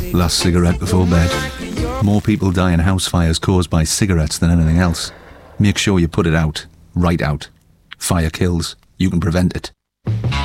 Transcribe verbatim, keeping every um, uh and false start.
Last cigarette before bed. More people die in house fires caused by cigarettes than anything else. Make sure you put it out. Right out. Fire kills. You can prevent it.